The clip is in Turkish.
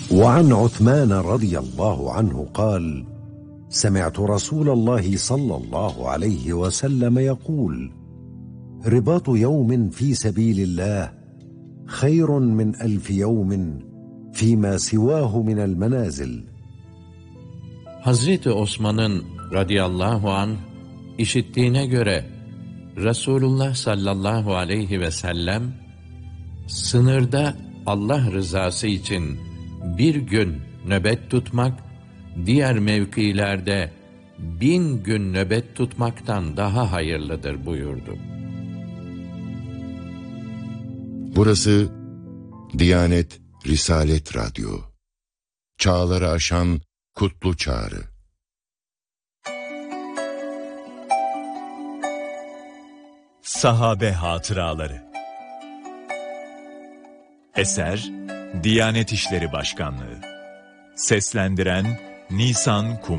وعن عثمان رضي الله عنه قال: سمعت رسول الله صلى الله عليه وسلم يقول: رباط يوم في سبيل الله خير من 1000 يوم فيما سواه من المنازل. Hazreti Osman'ın radıyallahu anh işittiğine göre Resulullah sallallahu aleyhi ve sellem sınırda Allah rızası için bir gün nöbet tutmak, diğer mevkilerde 1000 gün nöbet tutmaktan daha hayırlıdır buyurdu. Burası Diyanet Risalet Radyo. Çağları aşan kutlu çağrı. Sahabe Hatıraları. Eser Diyanet İşleri Başkanlığı. Seslendiren Nisan Kum.